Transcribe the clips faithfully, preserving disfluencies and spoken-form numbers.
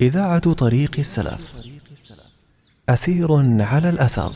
إذاعة طريق السلف. أثير على الأثر.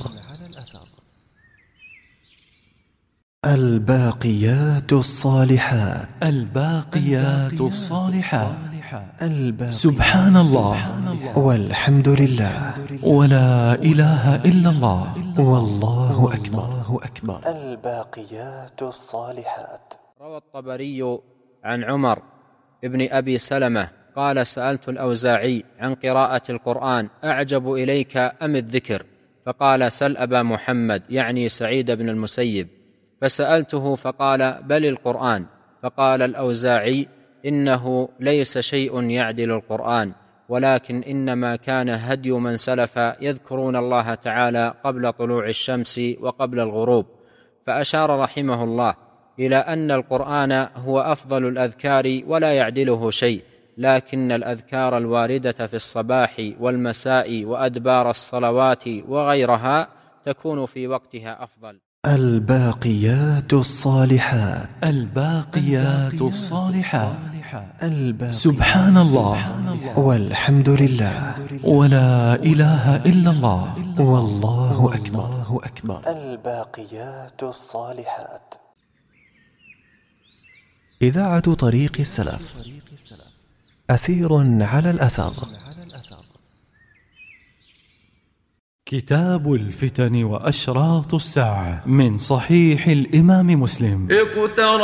الباقيات الصالحات. الباقيات الصالحات. الباقيات سبحان الله والحمد لله ولا إله إلا الله والله أكبر أكبر. الباقيات الصالحات. روى الطبري عن عمر ابن أبي سلمة قال: سألت الأوزاعي عن قراءة القرآن: أعجب إليك أم الذكر؟ فقال: سل أبا محمد، يعني سعيد بن المسيب. فسألته فقال: بل القرآن. فقال الأوزاعي: إنه ليس شيء يعدل القرآن، ولكن إنما كان هدي من سلف يذكرون الله تعالى قبل طلوع الشمس وقبل الغروب. فأشار رحمه الله إلى أن القرآن هو أفضل الأذكار ولا يعدله شيء، لكن الأذكار الواردة في الصباح والمساء وأدبار الصلوات وغيرها تكون في وقتها أفضل. الباقيات الصالحات. الباقيات الصالحات. الباقيات سبحان الله والحمد لله ولا إله إلا الله والله أكبر أكبر. الباقيات الصالحات. إذاعة طريق السلف. أثير على الأثر. كتاب الفتن وأشراط الساعة من صحيح الإمام مسلم. اقترب